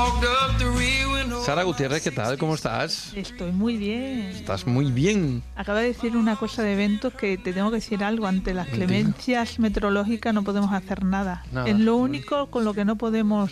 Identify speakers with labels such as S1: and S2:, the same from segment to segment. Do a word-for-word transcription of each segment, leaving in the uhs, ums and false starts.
S1: Sara Gutiérrez, ¿qué tal? ¿Cómo estás?
S2: Estoy muy bien.
S1: Estás muy bien.
S2: Acaba de decir una cosa de eventos que te tengo que decir algo. Ante las clemencias meteorológicas no podemos hacer nada.
S1: Nada.
S2: Es lo único con lo que no podemos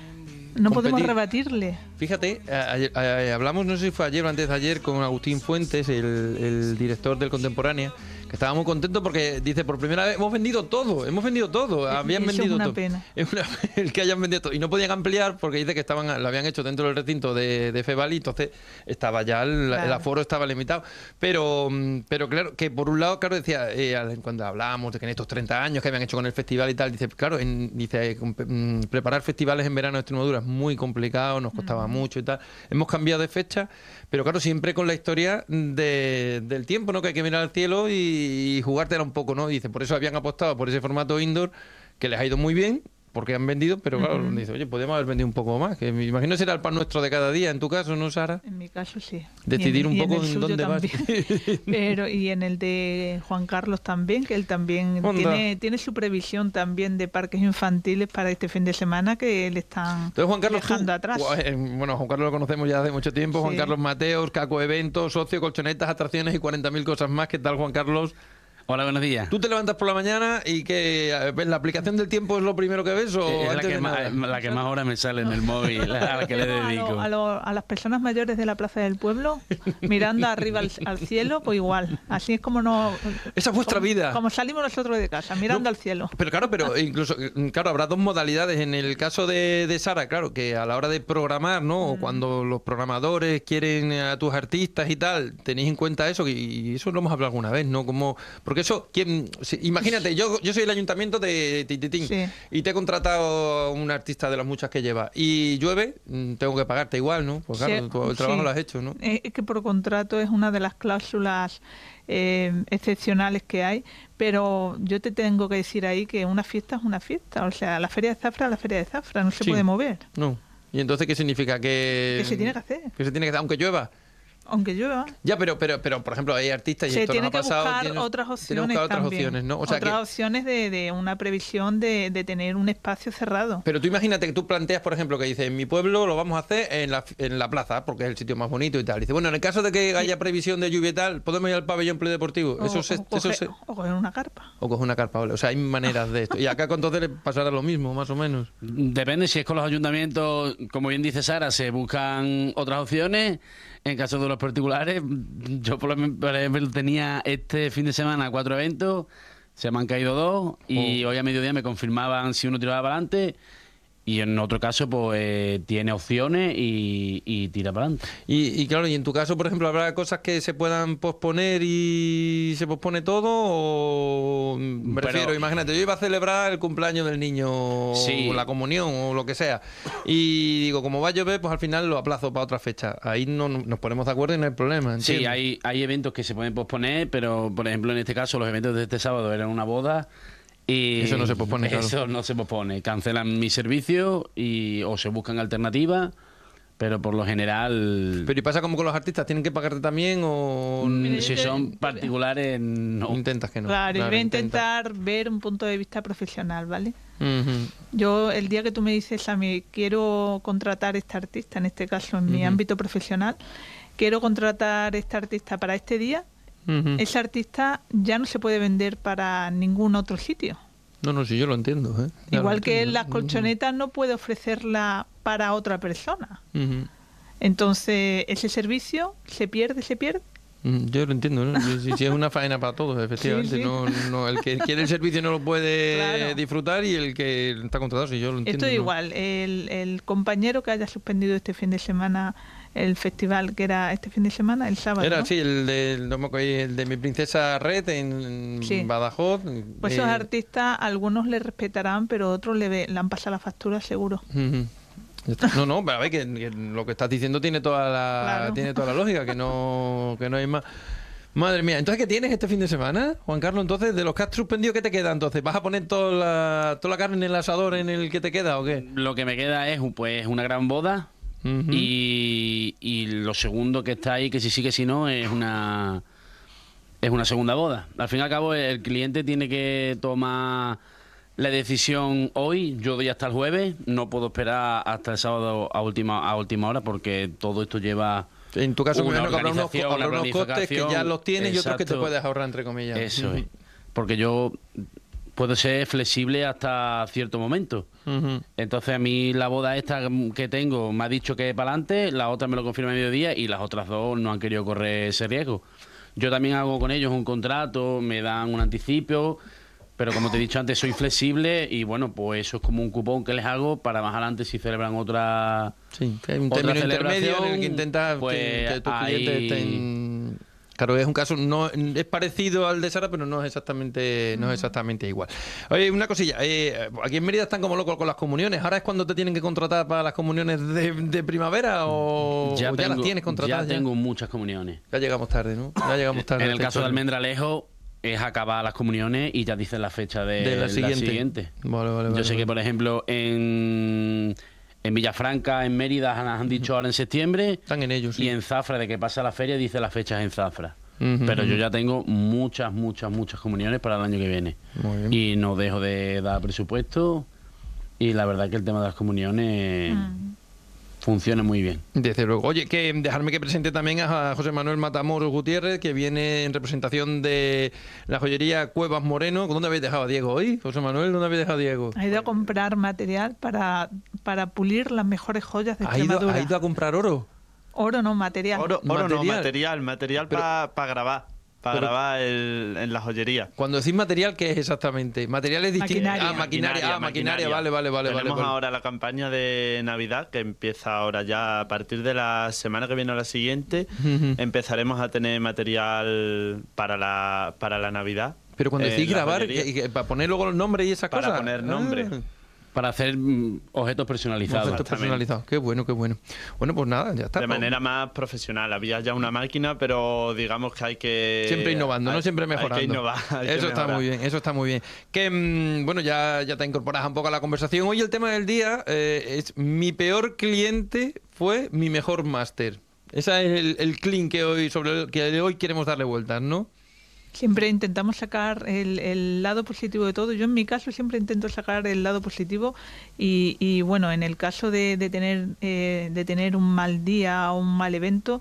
S2: no
S1: Competir.
S2: podemos rebatirle.
S1: Fíjate, ayer, ayer, hablamos, no sé si fue ayer o antes de ayer, con Agustín Fuentes, el, el director del Contemporánea, que estaba muy contento porque dice, por primera vez hemos vendido todo, hemos vendido todo, habían
S2: Eso
S1: vendido
S2: es una
S1: todo.
S2: pena.
S1: Es una el que hayan vendido todo. Y no podían ampliar porque dice que estaban lo habían hecho dentro del recinto de, de Febali, entonces estaba ya el, claro. el aforo estaba limitado. Pero, pero claro, que por un lado, claro, decía, eh, cuando hablábamos de que en estos treinta años que habían hecho con el festival y tal, dice, claro, en, dice, preparar festivales en verano en Extremadura es muy complicado, nos costaba mm. mucho y tal. Hemos cambiado de fecha, pero claro, siempre con la historia de, del tiempo, ¿no? Que hay que mirar al cielo y, y jugártela un poco, ¿no? Dice, por eso habían apostado por ese formato indoor, que les ha ido muy bien, porque han vendido, pero claro, uh-huh. dice, oye, podemos haber vendido un poco más, que me imagino que será el pan nuestro de cada día, en tu caso, ¿no, Sara?
S2: En mi caso, sí.
S1: Decidir
S2: en,
S1: un poco
S2: en,
S1: en dónde vas.
S2: Pero, y en el de Juan Carlos también, que él también tiene, tiene su previsión también de parques infantiles para este fin de semana, que le están
S1: Entonces, Juan Carlos,
S2: dejando
S1: tú,
S2: atrás.
S1: Bueno, Juan Carlos lo conocemos ya hace mucho tiempo, sí. Juan Carlos Mateos, Caco Eventos, socio, colchonetas, atracciones y cuarenta mil cosas más. ¿Qué tal, Juan Carlos?
S3: Hola, buenos días.
S1: ¿Tú te levantas por la mañana y que ves la aplicación del tiempo es lo primero que ves? ¿O
S3: es
S1: antes
S3: la, que
S1: de
S3: más, la que más horas me sale en el móvil, a la que le dedico?
S2: A, lo, a, lo, a las personas mayores de la Plaza del Pueblo, mirando arriba al, al cielo, pues igual. Así es como no...
S1: Esa es vuestra
S2: como,
S1: vida.
S2: Como salimos nosotros de casa, mirando
S1: no,
S2: al cielo.
S1: Pero claro, pero incluso, claro, habrá dos modalidades. En el caso de, de Sara, claro, que a la hora de programar, ¿no? Mm. O cuando los programadores quieren a tus artistas y tal, tenéis en cuenta eso, y eso lo hemos hablado alguna vez, ¿no? Como, porque eso... ¿quién, Sí, imagínate, yo, yo soy el ayuntamiento de Tititín sí. y te he contratado a un artista de las muchas que lleva y llueve, tengo que pagarte igual, ¿no? Pues claro, sí, tú, el trabajo sí. lo has hecho, ¿no?
S2: Es que por contrato es una de las cláusulas eh, excepcionales que hay, pero yo te tengo que decir ahí que una fiesta es una fiesta, o sea, la feria de Zafra es la feria de Zafra, no se sí. puede mover.
S1: No. ¿Y entonces qué significa? Que,
S2: que se tiene que hacer.
S1: Que se tiene que hacer, aunque llueva.
S2: Aunque llueva.
S1: Ya, pero, pero, pero por ejemplo, hay artistas y
S2: se
S1: esto
S2: tiene
S1: nos ha pasado.
S2: que buscar
S1: tiene,
S2: otras opciones
S1: tiene que buscar otras
S2: también.
S1: opciones, ¿no? O sea
S2: otras
S1: que,
S2: opciones de, de una previsión de, de tener un espacio cerrado.
S1: Pero tú imagínate que tú planteas, por ejemplo, que dices, en mi pueblo lo vamos a hacer en la, en la plaza, porque es el sitio más bonito y tal. Dice, bueno, en el caso de que haya previsión de lluvia y tal, podemos ir al pabellón polideportivo.
S2: O,
S1: eso se,
S2: o, coger,
S1: eso se...
S2: o coger una carpa.
S1: O coger una carpa, vale. O sea, hay maneras de esto. Y acá con entonces pasará lo mismo, más o menos.
S3: Depende, si es con los ayuntamientos, como bien dice Sara, se buscan otras opciones. En caso de los particulares, yo por ejemplo tenía este fin de semana cuatro eventos, se me han caído dos y oh. hoy a mediodía me confirmaban si uno tiraba para adelante y en otro caso pues eh, tiene opciones y, y tira para adelante.
S1: Y, y claro, y en tu caso, por ejemplo, ¿habrá cosas que se puedan posponer y se pospone todo? O me Pero, refiero, imagínate, yo iba a celebrar el cumpleaños del niño sí. o la comunión o lo que sea y digo, como va a llover, pues al final lo aplazo para otra fecha. Ahí no nos ponemos de acuerdo y no hay problema, ¿entiendes?
S3: Sí, hay, hay eventos que se pueden posponer, pero por ejemplo en este caso los eventos de este sábado eran una boda. Y
S1: eso no se pospone, claro.
S3: Eso no se pospone. Cancelan mi servicio y o se buscan alternativas, pero por lo general...
S1: Pero ¿y pasa como con los artistas? ¿Tienen que pagarte también o...?
S3: Mm, si son particulares, no.
S1: Intentas que no.
S2: Claro,
S1: claro
S2: voy a
S1: intenta.
S2: intentar ver un punto de vista profesional, ¿vale?
S1: Uh-huh.
S2: Yo, el día que tú me dices a mí, quiero contratar a este artista, en este caso en uh-huh. mi ámbito profesional, quiero contratar a este artista para este día, Uh-huh. ese artista ya no se puede vender para ningún otro sitio.
S1: No, no, sí, yo lo entiendo. ¿eh?
S2: Igual
S1: lo
S2: que
S1: entiendo.
S2: las colchonetas no puede ofrecerla para otra persona.
S1: Uh-huh.
S2: Entonces, ese servicio se pierde, se pierde.
S1: Yo lo entiendo, ¿no? Si, si es una faena para todos, efectivamente. Sí, sí. No, no, el que quiere el servicio no lo puede claro. disfrutar y el que está contratado, sí, yo lo entiendo.
S2: Esto es
S1: ¿no?
S2: igual. El, el compañero que haya suspendido este fin de semana el festival, que era este fin de semana, el sábado,
S1: Era,
S2: ¿no?
S1: sí, el de, el de Mi Princesa Red en
S2: sí.
S1: Badajoz.
S2: Pues eh... esos artistas, algunos le respetarán, pero otros le, le han pasado la factura seguro.
S1: Uh-huh. No, no, pero a ver, que, que lo que estás diciendo tiene toda la claro. tiene toda la lógica, que no, que no hay más. Madre mía, ¿entonces qué tienes este fin de semana, Juan Carlos? Entonces, de los que has suspendido, ¿qué te queda entonces? ¿Vas a poner toda la, toda la carne en el asador en el que te queda o qué?
S3: Lo que me queda es pues una gran boda uh-huh. y, y lo segundo que está ahí, que si sí que si no, es una es una segunda boda. Al fin y al cabo, el cliente tiene que tomar la decisión hoy, yo doy hasta el jueves, no puedo esperar hasta el sábado a última, a última hora porque todo esto lleva...
S1: En tu caso, me
S3: una
S1: imagino que habrá unos, co-
S3: organización,
S1: habrá
S3: una
S1: unos costes que ya los tienes y otros que te
S3: exacto.
S1: puedes ahorrar, entre comillas.
S3: Eso
S1: Ujú.
S3: es. Porque yo puedo ser flexible hasta cierto momento.
S1: Ujú.
S3: Entonces a mí la boda esta que tengo me ha dicho que es para adelante, la otra me lo confirma a mediodía y las otras dos no han querido correr ese riesgo. Yo también hago con ellos un contrato, me dan un anticipo, pero como te he dicho antes, soy flexible y bueno, pues eso es como un cupón que les hago para más adelante si celebran otra
S1: Sí, que hay un
S3: otra
S1: término intermedio en el
S3: celebración,
S1: que intentas
S3: pues
S1: que, que tus
S3: ahí-
S1: clientes estén... Claro, es un caso, no es parecido al de Sara, pero no es exactamente, no es exactamente igual. Oye, una cosilla, eh, aquí en Mérida están como locos con las comuniones. ¿Ahora es cuando te tienen que contratar para las comuniones de, de primavera o ya, o ya las tienes contratadas?
S3: Ya tengo muchas comuniones.
S1: Ya llegamos tarde, ¿no? Ya llegamos tarde.
S3: En
S1: a
S3: el
S1: esta
S3: caso de
S1: historia.
S3: Almendralejo es acabar las comuniones y ya dicen la fecha de,
S1: De la
S3: la
S1: siguiente.
S3: siguiente.
S1: Vale, vale,
S3: Yo
S1: vale,
S3: sé
S1: vale.
S3: que, por ejemplo, en, en Villafranca, en Mérida, han, han dicho ahora en septiembre.
S1: Están en ellos, sí.
S3: Y en Zafra, de que pasa la feria, dice las fechas en Zafra.
S1: Ujú,
S3: Pero
S1: ujú.
S3: yo ya tengo muchas, muchas, muchas comuniones para el año que viene.
S1: Muy bien.
S3: Y no dejo de dar presupuesto. Y la verdad que el tema de las comuniones
S2: Mm.
S3: funciona muy bien.
S1: Desde luego. Oye, que dejarme que presente también a José Manuel Matamoros Gutiérrez, que viene en representación de la joyería Cuevas Moreno. ¿Dónde habéis dejado a Diego hoy? José Manuel, ¿dónde habéis dejado a Diego?
S2: Ha ido a comprar material para, para pulir las mejores joyas de
S1: ¿Ha ido,
S2: Extremadura.
S1: ha ido a comprar oro?
S2: Oro no, material.
S4: Oro, oro no,
S1: Material.
S4: material, material
S1: Pero-
S4: para grabar, para
S1: Pero-
S4: grabar el- en la joyería.
S1: Cuando decís material, ¿qué es exactamente? Materiales distintos.
S2: Maquinaria.
S1: Ah, maquinaria, ah, maquinaria, vale, vale, vale.
S4: Tenemos
S1: vale, vale.
S4: ahora la campaña de Navidad que empieza ahora ya a partir de la semana que viene o la siguiente.
S1: Ujú.
S4: Empezaremos a tener material para la, para la Navidad.
S1: Pero cuando
S4: Eh,
S1: decís
S4: la
S1: grabar,
S4: joyería.
S1: ¿y qué- ¿para poner luego los nombres y esas
S4: Para
S1: cosas?
S4: poner nombre.
S1: Ah.
S3: Para hacer mm, objetos personalizados.
S1: Conceptos personalizados. Qué bueno, qué bueno. Bueno, pues nada, ya está.
S4: De manera más profesional. Había ya una máquina, pero digamos que hay que...
S1: Siempre innovando, ¿no?
S4: hay-
S1: Siempre mejorando.
S4: Hay que innovar. hay que
S1: eso está
S4: mejorar.
S1: muy bien, eso está muy bien. Que, mm, bueno, ya, ya te incorporas un poco a la conversación. Hoy el tema del día eh, es mi peor cliente fue mi mejor máster. Ese es el, el clean que hoy, sobre el que hoy queremos darle vueltas, ¿no?
S2: Siempre intentamos sacar el, el lado positivo de todo. Yo en mi caso siempre intento sacar el lado positivo y, y bueno, en el caso de, de tener eh, de tener un mal día o un mal evento,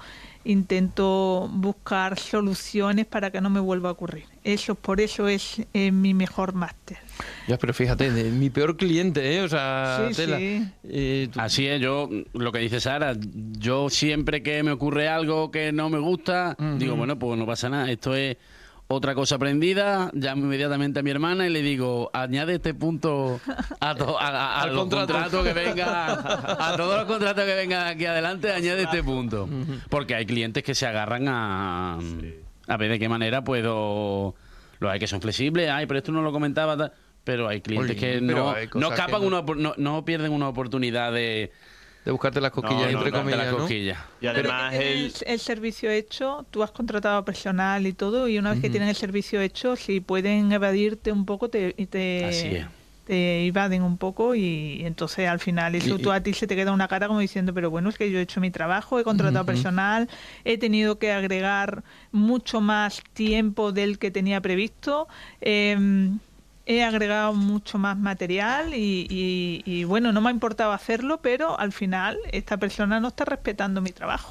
S2: intento buscar soluciones para que no me vuelva a ocurrir. Eso, por eso es eh, mi mejor máster.
S1: Ya, pero fíjate, de mi peor cliente, ¿eh? O sea,
S2: Sí,
S1: tela.
S2: sí.
S1: Eh, tú-
S3: Así es, yo, lo que dice Sara, yo siempre que me ocurre algo que no me gusta,
S1: Ujú.
S3: digo, bueno, pues no pasa nada, esto es otra cosa aprendida, llamo inmediatamente a mi hermana y le digo, añade este punto a, to- a, a- a
S1: Al
S3: los
S1: contrato.
S3: contratos que venga, a todos los contratos que vengan aquí adelante, añade este punto. Porque hay clientes que se agarran a, a ver de qué manera puedo... Los hay que son flexibles, ay, pero esto no lo comentaba, tal", pero hay clientes
S1: Oye,
S3: que
S1: pero
S3: no,
S1: hay cosas
S3: no escapan
S1: que no-
S3: una opor- no, no pierden una oportunidad de,
S1: de buscarte las cosquillas,
S4: No, no,
S1: entre
S4: no, de
S1: comillas,
S3: de las
S1: ¿no?
S3: cosquillas.
S4: Y además
S2: Pero
S4: el...
S2: el, el servicio hecho, tú has contratado personal y todo, y una vez que tienen el servicio hecho, si pueden evadirte un poco, te, te,
S3: Así es.
S2: te evaden un poco y entonces al final eso
S1: Y-
S2: tú a ti se te queda una cara como diciendo, pero bueno, es que yo he hecho mi trabajo, he contratado
S1: Ujú.
S2: personal, he tenido que agregar mucho más tiempo del que tenía previsto. eh, He agregado mucho más material y, y- y, bueno, no me ha importado hacerlo, pero al final esta persona no está respetando mi trabajo.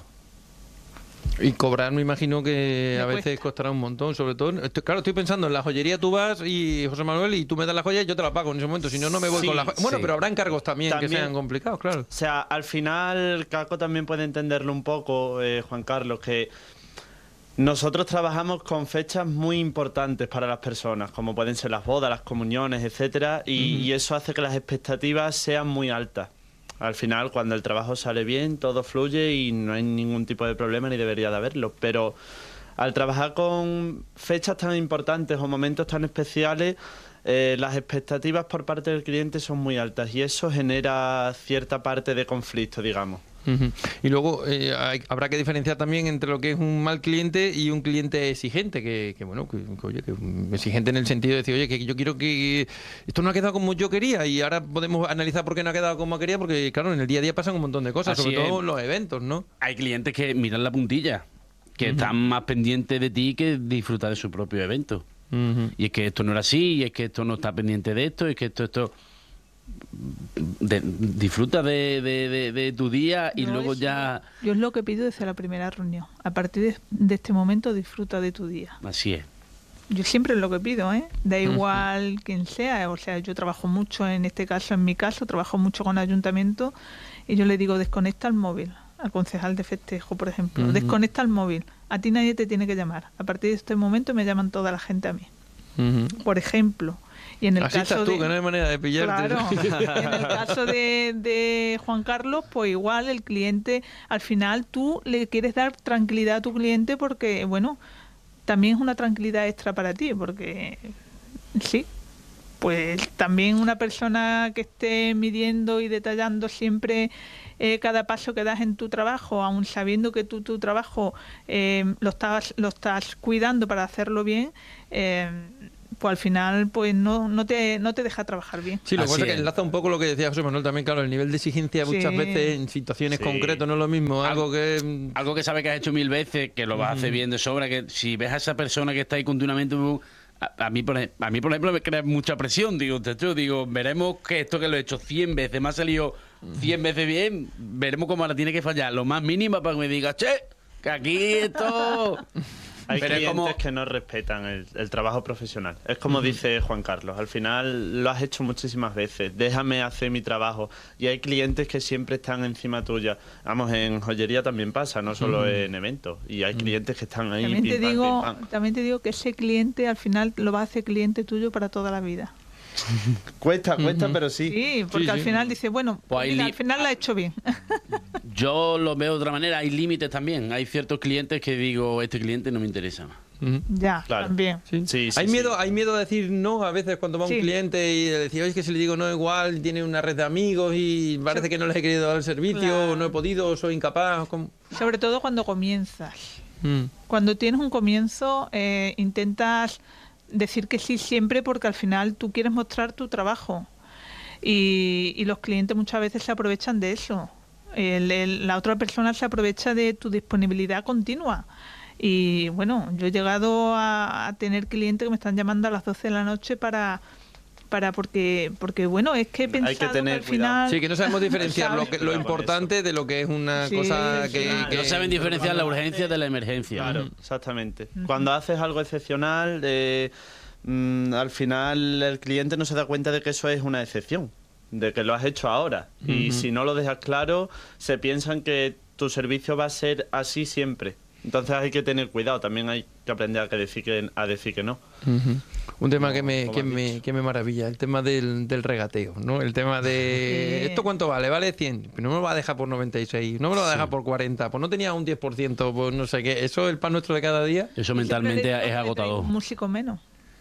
S1: Y cobrar, me imagino que
S2: Me
S1: a veces
S2: cuesta.
S1: costará un montón, sobre todo. Estoy- claro, estoy pensando en la joyería, tú vas y José Manuel y tú me das la joya y yo te la pago en ese momento, si no, no me voy
S4: Sí,
S1: con la joya. Bueno,
S4: sí.
S1: pero habrá encargos también, que
S4: También-
S1: sean complicados, claro.
S4: O sea, al final Caco también puede entenderlo un poco, eh, Juan Carlos, que nosotros trabajamos con fechas muy importantes para las personas, como pueden ser las bodas, las comuniones, etcétera, y, y eso hace que las expectativas sean muy altas. Al final, cuando el trabajo sale bien, todo fluye y no hay ningún tipo de problema ni debería de haberlo. Pero al trabajar con fechas tan importantes o momentos tan especiales, eh, las expectativas por parte del cliente son muy altas y eso genera cierta parte de conflicto, digamos.
S1: Ujú. Y luego eh, hay- habrá que diferenciar también entre lo que es un mal cliente y un cliente exigente, que, que, bueno, que, que, oye, que exigente en el sentido de decir, oye, que yo quiero que esto no ha quedado como yo quería y ahora podemos analizar por qué no ha quedado como quería, porque claro, en el día a día pasan un montón de cosas,
S3: Así
S1: sobre todo
S3: es.
S1: en los eventos, ¿no?
S3: Hay clientes que miran la puntilla, que están más pendientes de ti que disfrutar de su propio evento. Uh-huh. Y es que esto no era así, y es que esto no está pendiente de esto, y es que esto, esto... De, disfruta de, de, de, de tu día y no, luego es, ya...
S2: Yo es lo que pido desde la primera reunión. A partir de, de este momento disfruta de tu día.
S3: Así es.
S2: Yo siempre es lo que pido, ¿eh? Da igual uh-huh. quien sea. O sea, yo trabajo mucho, en este caso, en mi caso, trabajo mucho con ayuntamiento y yo le digo, desconecta el móvil. Al concejal de festejo, por ejemplo. Uh-huh. Desconecta el móvil. A ti nadie te tiene que llamar. A partir de este momento me llaman toda la gente a mí. Uh-huh. Por ejemplo... Y en el
S1: Así
S2: caso
S1: estás tú,
S2: de,
S1: que no hay manera de pillarte.
S2: Claro, en el caso de, de Juan Carlos, pues igual el cliente, al final tú le quieres dar tranquilidad a tu cliente porque, bueno, también es una tranquilidad extra para ti, porque sí, pues también una persona que esté midiendo y detallando siempre eh, cada paso que das en tu trabajo, aun sabiendo que tú tu trabajo eh, lo estás lo estás cuidando para hacerlo bien, eh, pues al final pues no, no te no te deja trabajar bien.
S1: Sí, lo que pasa es que enlaza un poco lo que decía José Manuel también, claro, el nivel de exigencia muchas sí. veces en situaciones sí. concretas no es lo mismo, algo, algo que...
S3: Algo que sabes que has hecho mil veces, que lo vas a hacer bien de sobra, que si ves a esa persona que está ahí continuamente... A, a, mí, por, a mí, por ejemplo, me crea mucha presión, digo, te hecho, digo, veremos que esto que lo he hecho cien veces, me ha salido cien veces bien, veremos cómo ahora tiene que fallar, lo más mínimo para que me diga, che, que aquí esto...
S4: Hay
S3: Pero
S4: clientes
S3: como...
S4: que no respetan el, el trabajo profesional. Es como uh-huh. dice Juan Carlos, al final lo has hecho muchísimas veces, déjame hacer mi trabajo. Y hay clientes que siempre están encima tuya. Vamos, en joyería también pasa, no solo uh-huh. en eventos. Y hay uh-huh. clientes que están ahí.
S2: También,
S4: pim,
S2: te
S4: pam,
S2: digo,
S4: pim, pam.
S2: también te digo que ese cliente al final lo va a hacer cliente tuyo para toda la vida.
S4: Cuesta, cuesta, uh-huh. pero sí.
S2: Sí, porque
S4: sí,
S2: al
S4: sí.
S2: final dice, bueno, pues mira, li- al final la ha hecho bien.
S3: Yo lo veo de otra manera, hay límites también. Hay ciertos clientes que digo, este cliente no me interesa más.
S2: Uh-huh. Ya, claro. También.
S1: Sí. Sí, sí, hay, sí. Miedo, hay miedo a decir no a veces cuando va sí. un cliente y decir, oye, es que si le digo no igual, tiene una red de amigos y parece sí. que no les he querido dar el servicio, claro. o no he podido, o soy incapaz. ¿Cómo?
S2: Sobre todo cuando comienzas.
S1: Mm.
S2: Cuando tienes un comienzo, eh, intentas decir que sí siempre porque al final tú quieres mostrar tu trabajo. Y, y los clientes muchas veces se aprovechan de eso. El, el, la otra persona se aprovecha de tu disponibilidad continua. Y bueno, yo he llegado a, a tener clientes que me están llamando a las doce de la noche para para porque porque bueno, es que he pensado
S4: Hay que tener
S2: que al final...
S1: Sí, que no sabemos diferenciar lo, que, lo importante de lo que es una sí, cosa que,
S3: sí. que... No saben diferenciar la urgencia de la emergencia.
S4: Claro, exactamente. Uh-huh. Cuando haces algo excepcional, eh, mmm, al final el cliente no se da cuenta de que eso es una excepción, de que lo has hecho ahora. Uh-huh. Y si no lo dejas claro, se piensan que tu servicio va a ser así siempre. Entonces hay que tener cuidado, también hay que aprender a, que decir, que, a decir que no.
S1: Uh-huh. Un tema que me, que me, que me maravilla, el tema del, del regateo, ¿no? El tema de, sí. ¿esto cuánto vale? Vale cien, pero no me lo va a dejar por noventa y seis, no me lo va a dejar sí. por cuarenta, pues no tenía un diez por ciento, pues no sé qué, ¿eso es el pan nuestro de cada día?
S3: Eso mentalmente es agotador.
S2: Un músico menos.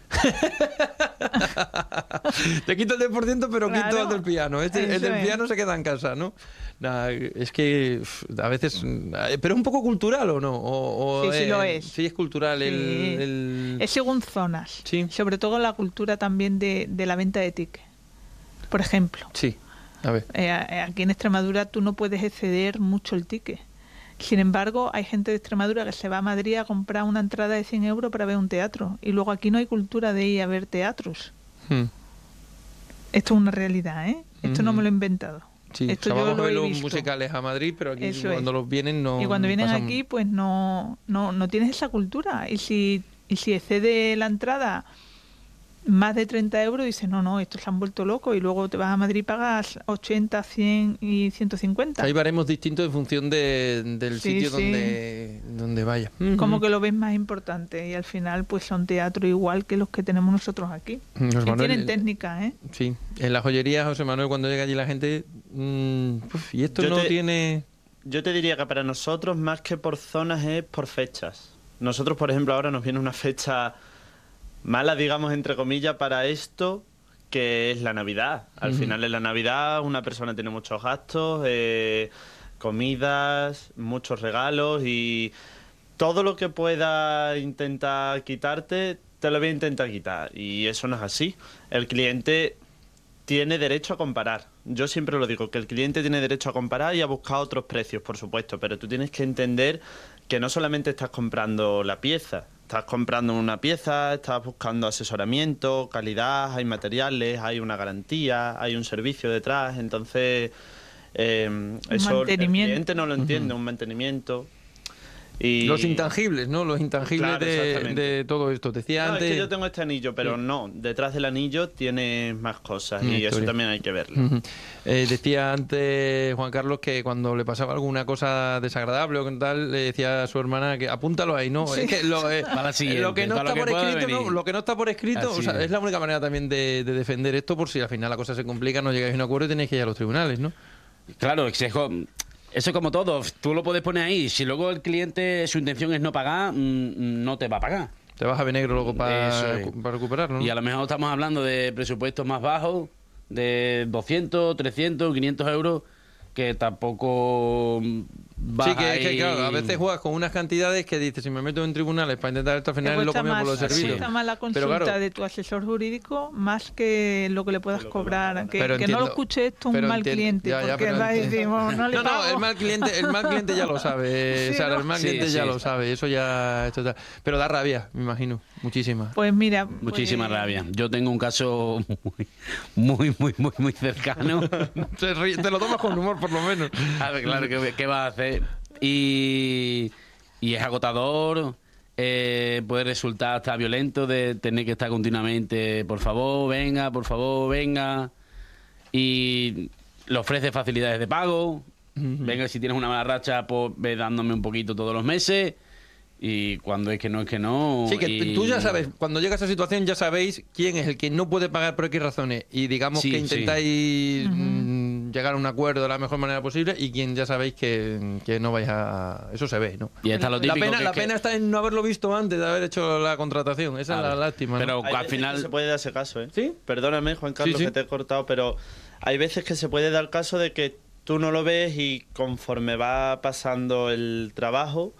S1: Te quito el diez por ciento, pero claro, quito el del piano. Este, el del piano es. Se queda en casa, ¿no? Nah, es que a veces... ¿Pero es un poco cultural o no? O,
S2: o sí, sí
S1: eh,
S2: lo es.
S1: Sí, es cultural. Sí. El, el...
S2: Es según zonas.
S1: Sí.
S2: Sobre todo la cultura también de, de la venta de tickets. Por ejemplo.
S1: Sí, a ver.
S2: Eh, aquí en Extremadura tú no puedes exceder mucho el ticket. Sin embargo, hay gente de Extremadura que se va a Madrid a comprar una entrada de cien euros para ver un teatro. Y luego aquí no hay cultura de ir a ver teatros. Hmm. Esto es una realidad, ¿eh? Esto mm. no me lo he inventado.
S1: Sí,
S2: Esto
S1: o sea,
S2: yo
S1: vamos
S2: lo
S1: a ver
S2: he
S1: los
S2: visto.
S1: musicales a Madrid, pero aquí
S2: Eso
S1: cuando
S2: es.
S1: los vienen no...
S2: Y cuando vienen
S1: pasan...
S2: aquí, pues no, no, no tienes esa cultura. Y si, y si excede la entrada más de treinta euros, dices, no, no, estos se han vuelto locos, y luego te vas a Madrid y pagas ochenta, cien y ciento cincuenta.
S1: Hay baremos distintos en función de, del sí, sitio sí. donde donde vaya.
S2: Como que lo ves más importante, y al final pues son teatros igual que los que tenemos nosotros aquí.
S1: José
S2: que
S1: Manuel,
S2: tienen técnica, ¿eh?
S1: Sí, en la joyería, José Manuel, cuando llega allí la gente, mmm, uf, y esto
S4: yo
S1: no
S4: te,
S1: tiene...
S4: Yo te diría que para nosotros, más que por zonas, es por fechas. Nosotros, por ejemplo, ahora nos viene una fecha... mala, digamos, entre comillas, para esto, que es la Navidad. Al uh-huh. final, en la Navidad, una persona tiene muchos gastos, eh, comidas, muchos regalos, y todo lo que pueda intentar quitarte, te lo voy a intentar quitar. Y eso no es así. El cliente tiene derecho a comparar. Yo siempre lo digo, que el cliente tiene derecho a comparar y a buscar otros precios, por supuesto, pero tú tienes que entender que no solamente estás comprando la pieza, estás comprando una pieza, estás buscando asesoramiento, calidad, hay materiales, hay una garantía, hay un servicio detrás, entonces eh, eso el cliente no lo entiende, uh-huh. un mantenimiento. Y...
S1: Los intangibles, ¿no? Los intangibles claro, de, de todo esto. Te decía
S4: no,
S1: antes...
S4: es que yo tengo este anillo, pero sí. no, detrás del anillo tiene más cosas mm, y historia. Eso también hay que verlo.
S1: Uh-huh. eh, decía antes Juan Carlos que cuando le pasaba alguna cosa desagradable o tal, le decía a su hermana que apúntalo ahí, ¿no? Sí. Es que lo, eh, lo que no está por escrito, no, lo que no está por escrito, o sea, es la única manera también de, de defender esto por si al final la cosa se complica, no llegáis a un acuerdo y tenéis que ir a los tribunales, ¿no?
S3: Claro, es que... Eso es como todo, tú lo puedes poner ahí. Si luego el cliente, su intención es no pagar, mmm, no te va a pagar.
S1: Te vas a ver negro luego para, es. para recuperarlo, ¿no?
S3: Y a lo mejor estamos hablando de presupuestos más bajos, de doscientos, trescientos, quinientos euros, que tampoco...
S1: Sí, que, que claro, a veces juegas con unas cantidades que dices, si me meto en tribunales para intentar esto, al final lo comía por los servicios.
S2: Cuesta más la consulta Pero, claro, de tu asesor jurídico más que lo que le puedas cobrar. Que, que
S1: entiendo,
S2: no lo escuche esto un mal entiendo, cliente, ya, ya, porque va a decir, no le
S1: No,
S2: pago.
S1: no, el mal cliente, el mal cliente ya lo sabe, sí, Sara, ¿no? el mal cliente sí, ya sí. lo sabe, eso ya... Esto está. Pero da rabia, me imagino, muchísima.
S2: Pues mira...
S3: Muchísima
S2: pues...
S3: rabia. Yo tengo un caso muy, muy, muy, muy, muy cercano.
S1: te, ríe, te lo tomas con humor, por lo menos.
S3: A ver, claro, ¿qué, qué vas a hacer? Y, y es agotador, eh, puede resultar hasta violento de tener que estar continuamente, por favor, venga, por favor, venga. Y le ofrece facilidades de pago. Uh-huh. Venga, si tienes una mala racha, pues ve dándome un poquito todos los meses. Y cuando es que no, es que no.
S1: Sí, que
S3: y...
S1: tú ya sabes, cuando llega a esa situación ya sabéis quién es el que no puede pagar por X razones. Y digamos sí, que intentáis sí. uh-huh. llegar a un acuerdo de la mejor manera posible y quien ya sabéis que, que no vais a... Eso se ve, ¿no?
S3: Y está lo típico
S1: la pena,
S3: que
S1: la
S3: que...
S1: pena está en no haberlo visto antes de haber hecho la contratación. Esa claro. es la lástima,
S3: Pero
S1: ¿no?
S3: al final...
S4: se puede dar ese caso, ¿eh?
S1: ¿Sí?
S4: Perdóname, Juan Carlos, sí, sí. que te he cortado, pero hay veces que se puede dar caso de que tú no lo ves y conforme va pasando el trabajo...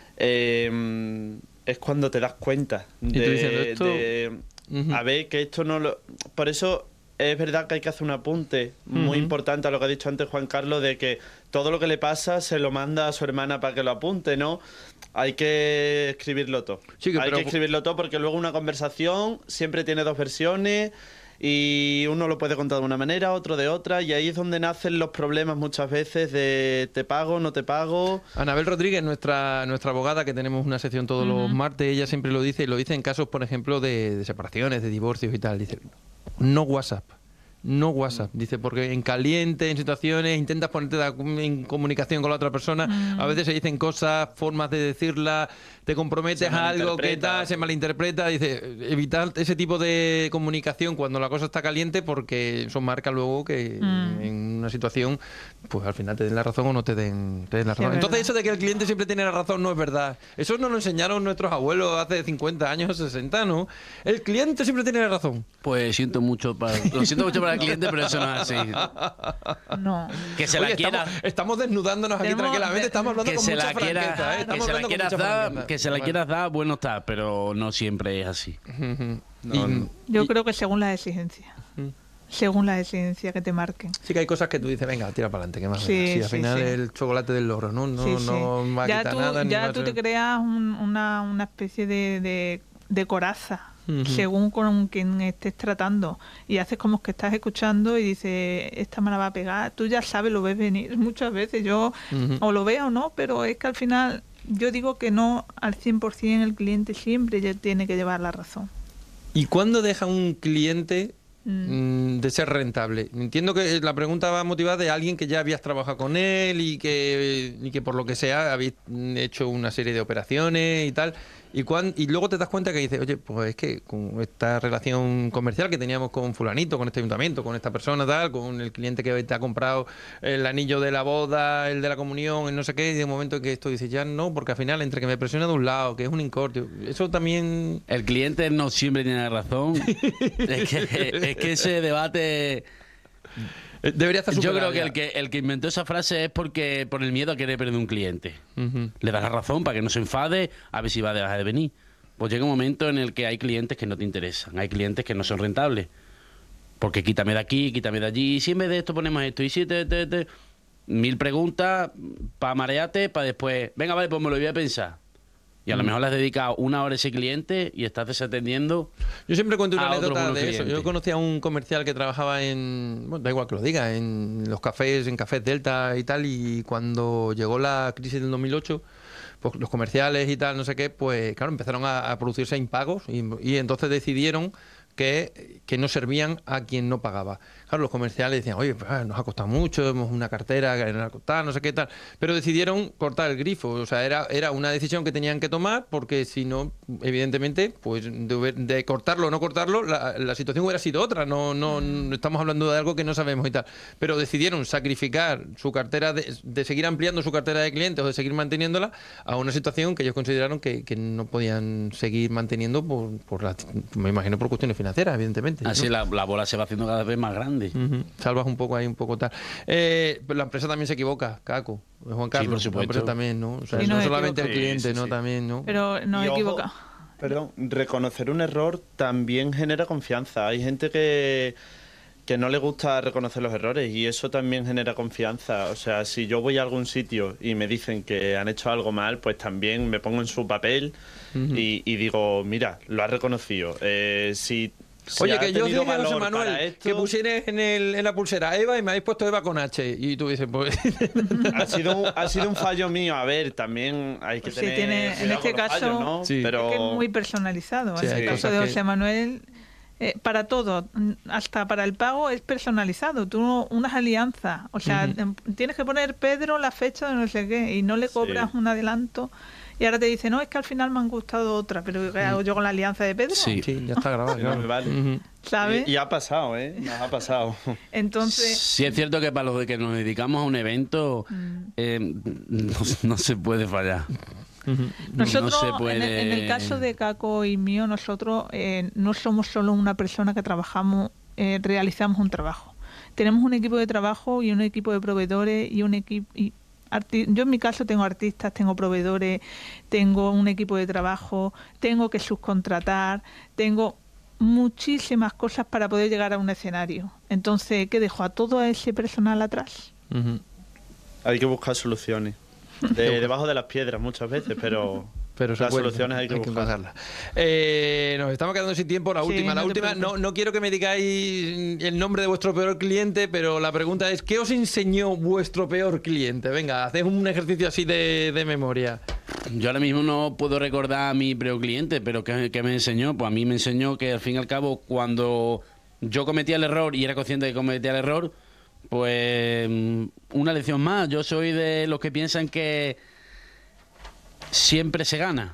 S4: Eh, es cuando te das cuenta de,
S1: esto?
S4: de uh-huh. a ver que esto no lo... Por eso es verdad que hay que hacer un apunte muy uh-huh. importante a lo que ha dicho antes Juan Carlos, de que todo lo que le pasa se lo manda a su hermana para que lo apunte, ¿no? Hay que escribirlo todo. Sí, que hay pero... que escribirlo todo porque luego una conversación siempre tiene dos versiones y uno lo puede contar de una manera, otro de otra, y ahí es donde nacen los problemas muchas veces de te pago, no te pago.
S1: Anabel Rodríguez, nuestra nuestra abogada, que tenemos una sección todos uh-huh. los martes, ella siempre lo dice, y lo dice en casos, por ejemplo, de, de separaciones, de divorcios y tal. Dice, no WhatsApp. No WhatsApp, dice, porque en caliente, en situaciones, intentas ponerte en comunicación con la otra persona, mm. a veces se dicen cosas, formas de decirlas, te comprometes a algo que tal, se malinterpreta, dice, evitar ese tipo de comunicación cuando la cosa está caliente, porque eso marca luego que mm. en una situación, pues al final te den la razón o no te den, te den la razón. Sí, entonces eso de que el cliente siempre tiene la razón no es verdad. Eso nos lo enseñaron nuestros abuelos hace cincuenta años o sesenta, ¿no? El cliente siempre tiene la razón.
S3: Pues siento mucho para, lo siento mucho para el cliente, pero eso no es así.
S2: No.
S3: Que se
S1: Oye,
S3: la quiera.
S1: Estamos, estamos desnudándonos aquí tranquilamente, estamos hablando
S3: que
S1: con
S3: se
S1: mucha
S3: la quiera,
S1: franqueza, ¿eh?
S3: Que se la quieras dar, que se la quieras dar, bueno está, pero no siempre es así.
S1: Uh-huh.
S2: No, y, yo y, creo que según las exigencias. Uh-huh. Según las exigencias que te marquen.
S1: Sí que hay cosas que tú dices, venga, tira para adelante, que más
S2: sí,
S1: sí, al
S2: sí,
S1: final
S2: sí.
S1: el chocolate del loro, ¿no? No,
S2: sí, sí.
S1: no va a
S2: ya
S1: quitar
S2: tú,
S1: nada.
S2: Ya
S1: ni
S2: tú
S1: a
S2: te creas un, una, una especie de, de, de coraza, uh-huh. según con quien estés tratando. Y haces como que estás escuchando y dices, esta me la va a pegar. Tú ya sabes, lo ves venir muchas veces. Yo uh-huh. o lo veo o no, pero es que al final yo digo que no al cien por ciento el cliente siempre ya tiene que llevar la razón.
S1: ¿Y cuándo deja un cliente mm. de ser rentable? Entiendo que la pregunta va motivada de alguien que ya habías trabajado con él y que, y que por lo que sea habéis hecho una serie de operaciones y tal. Y, cuando, y luego te das cuenta que dices, oye, pues es que con esta relación comercial que teníamos con fulanito, con este ayuntamiento, con esta persona, tal, con el cliente que te ha comprado el anillo de la boda, el de la comunión, el no sé qué, y de momento que esto dices, ya no, porque al final entre que me presiona de un lado, que es un incordio, eso también...
S3: El cliente no siempre tiene razón. es, que, es que ese debate...
S1: Debería estar
S3: Yo creo que el, que el que inventó esa frase es porque por el miedo a querer perder un cliente. Uh-huh. Le das la razón para que no se enfade, a ver si va a dejar de venir. Pues llega un momento en el que hay clientes que no te interesan, hay clientes que no son rentables. Porque quítame de aquí, quítame de allí, y si en vez de esto ponemos esto, y si te, te, te... mil preguntas para marearte, para después, venga, vale, pues me lo voy a pensar. Y a lo mejor le has dedicado una hora a ese cliente y estás desatendiendo.
S1: Yo siempre cuento una
S3: a otros
S1: anécdota
S3: buenos
S1: de eso.
S3: clientes.
S1: Yo conocí a un comercial que trabajaba en, bueno, da igual que lo diga, en los cafés, en Cafés Delta y tal, y cuando llegó la crisis del dos mil ocho, pues los comerciales y tal, no sé qué, pues claro, empezaron a, a producirse impagos y, y entonces decidieron que, que no servían a quien no pagaba. Claro, los comerciales decían, oye, pues, nos ha costado mucho, hemos una cartera que nos ha costado, no sé qué tal, pero decidieron cortar el grifo, o sea, era, era una decisión que tenían que tomar porque si no, evidentemente, pues de, de cortarlo o no cortarlo, la, la situación hubiera sido otra, no, no, no estamos hablando de algo que no sabemos y tal, pero decidieron sacrificar su cartera, de, de seguir ampliando su cartera de clientes o de seguir manteniéndola a una situación que ellos consideraron que, que no podían seguir manteniendo por, por la, me imagino por cuestiones financieras, evidentemente.
S3: Así
S1: ¿no?
S3: la, la bola se va haciendo cada vez más grande.
S1: Uh-huh. Salvas un poco ahí, un poco tal. Eh, pero la empresa también se equivoca, Caco. Juan Carlos,
S3: Sí, por supuesto.
S1: la empresa también, ¿no? O sea,
S2: Sí,
S1: no
S2: nos
S1: solamente el
S2: equivocamos.
S1: cliente,
S4: Sí, sí,
S1: ¿no?
S4: sí.
S1: También, ¿no?
S2: Pero nos
S4: Y ojo,
S2: equivocamos.
S4: Perdón, reconocer un error también genera confianza. Hay gente que, que no le gusta reconocer los errores y eso también genera confianza. O sea, si yo voy a algún sitio y me dicen que han hecho algo mal, pues también me pongo en su papel
S1: Ujú.
S4: y, y digo, mira, lo has reconocido. Eh, si Si
S1: Oye,
S4: ha
S1: que yo
S4: tenido
S1: dije a José
S4: valor
S1: Manuel
S4: para esto,
S1: que pusieras en, el, en la pulsera Eva y me habéis puesto Eva con H. Y tú dices, pues.
S4: ha sido, un, ha sido un fallo mío. A ver, también hay que
S2: Pues sí,
S4: tener.
S2: tiene- en
S4: cuidado
S2: este
S4: con los
S2: caso-
S4: fallos, ¿no?
S1: Sí.
S4: Pero
S2: Que es muy personalizado.
S1: Sí,
S2: en
S1: hay
S2: el caso
S1: cosas
S2: de
S1: que-
S2: José Manuel, eh, para todo, mm, hasta para el pago es personalizado. Tú no- unas alianzas, o sea,
S1: Ujú.
S2: em, tienes que poner Pedro la fecha de no sé qué y no le cobras un adelanto. Y ahora te dice, no, es que al final me han gustado otras, pero ¿qué hago yo con la alianza de Pedro?
S3: Sí.
S1: Sí, ya está grabado.
S4: No
S1: claro.
S4: me vale.
S1: Ujú.
S2: ¿Sabes?
S4: Y, y ha pasado, ¿eh? Nos ha pasado.
S2: Entonces,
S3: Sí es cierto que para los de que nos dedicamos a un evento eh, no, no se puede fallar.
S1: Ujú.
S2: nosotros,
S3: no se
S2: en, el,
S3: puede-
S2: en el caso de Caco y mío, nosotros eh, no somos solo una persona que trabajamos, eh, realizamos un trabajo. Tenemos un equipo de trabajo y un equipo de proveedores y un equipo... Yo en mi caso tengo artistas, tengo proveedores, tengo un equipo de trabajo, tengo que subcontratar, tengo muchísimas cosas para poder llegar a un escenario. Entonces, ¿qué dejo a todo ese personal atrás?
S1: Ujú.
S4: Hay que buscar soluciones. De- debajo de las piedras muchas veces, pero,
S1: Pero se
S4: las
S1: puede,
S4: soluciones hay que buscar.
S1: buscarlas. Eh, nos estamos quedando sin tiempo. La
S2: Sí,
S1: última, la
S2: no te
S1: última. No,
S2: preocupes.
S1: no quiero que me digáis el nombre de vuestro peor cliente, pero la pregunta es: ¿qué os enseñó vuestro peor cliente? Venga, haced un ejercicio así de, de memoria.
S3: Yo ahora mismo no puedo recordar a mi peor cliente, pero ¿qué, qué me enseñó? Pues a mí me enseñó que al fin y al cabo, cuando yo cometía el error y era consciente de que cometía el error, pues mm, una lección más. Yo soy de los que piensan que siempre se gana.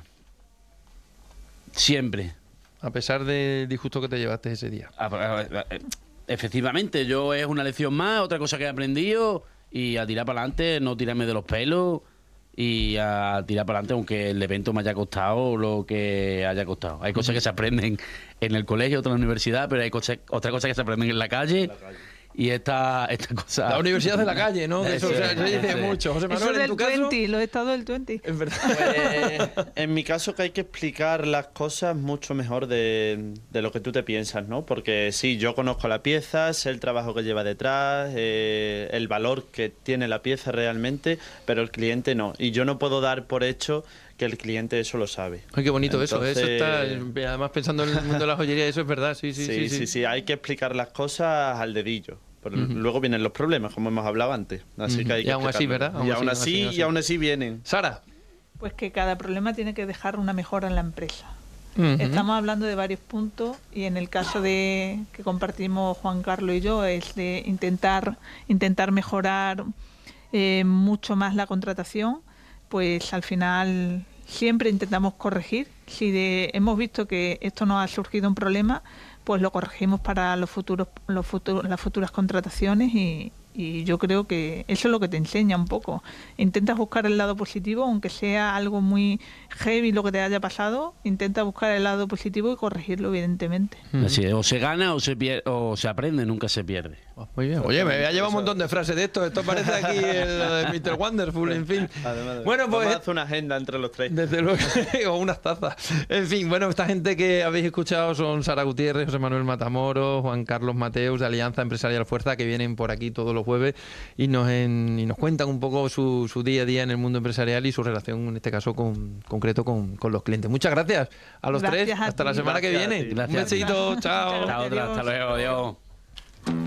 S3: Siempre.
S1: A pesar del disgusto que te llevaste ese día.
S3: A- a- a- Efectivamente, yo es una lección más, otra cosa que he aprendido y a tirar para adelante, no tirarme de los pelos y a tirar para adelante aunque el evento me haya costado lo que haya costado. Hay cosas que se aprenden en el colegio, otras en la universidad, pero hay cosas, otras cosas que se aprenden en la calle y esta, esta cosa...
S1: La universidad de la calle, ¿no? Que eso
S3: Sí,
S1: se, se dice
S3: sí.
S1: mucho. José
S2: Eso
S1: Manuel, en
S2: del
S1: tu caso.
S2: veinte, los estados del veinte.
S1: Es verdad.
S4: Pues, en mi caso que hay que explicar las cosas mucho mejor de, de lo que tú te piensas, ¿no? Porque sí, yo conozco la pieza, sé el trabajo que lleva detrás, eh, el valor que tiene la pieza realmente, pero el cliente no. Y yo no puedo dar por hecho que el cliente eso lo sabe.
S1: Ay, qué bonito eso. Eso está.
S4: Entonces-
S1: Además, pensando en el mundo de la joyería, eso es verdad. Sí, sí,
S4: Sí,
S1: sí.
S4: sí, sí,
S1: sí.
S4: hay que explicar las cosas al dedillo. Pero
S1: Ujú.
S4: luego vienen los problemas, como hemos hablado antes. Así
S1: Ujú.
S4: que hay
S1: Y
S4: que
S1: aún así,
S4: explicarlo.
S1: ¿verdad? Aún
S4: Y
S1: así,
S4: aún
S1: aún así,
S4: así,
S1: aún así.
S4: y aún así vienen.
S1: Sara.
S2: Pues que cada problema tiene que dejar una mejora en la empresa.
S1: Ujú.
S2: Estamos hablando de varios puntos y en el caso de que compartimos Juan Carlos y yo es de intentar intentar mejorar eh, mucho más la contratación, pues al final siempre intentamos corregir. Si de, hemos visto que esto nos ha surgido un problema, pues lo corregimos para los futuros, los futuros, las futuras contrataciones y, y yo creo que eso es lo que te enseña un poco. Intentas buscar el lado positivo, aunque sea algo muy heavy lo que te haya pasado, intenta buscar el lado positivo y corregirlo, evidentemente.
S3: Así es, o se gana o se pierde, o se aprende, nunca se pierde.
S1: Oh, muy bien. Oye, me ha llevado un montón de frases de esto. Esto parece aquí el lo de mister Wonderful, en fin.
S4: Además,
S1: Bueno, pues.
S4: vamos a hacer una agenda entre los tres.
S1: Desde luego, o unas tazas. En fin, bueno, esta gente que habéis escuchado son Sara Gutiérrez, José Manuel Matamoros, Juan Carlos Mateus, de Alianza Empresarial Fuerza, que vienen por aquí todos los los jueves y nos, en, y nos cuentan un poco su, su día a día en el mundo empresarial y su relación, en este caso, con, concreto con, con los clientes. Muchas gracias a los
S2: Gracias
S1: tres.
S2: a
S1: Hasta
S2: ti.
S1: la semana
S4: Gracias
S1: que
S4: a
S1: viene.
S4: ti.
S1: Un
S3: Gracias a ti.
S1: besito. Chao.
S3: Hasta otra, hasta luego, adiós.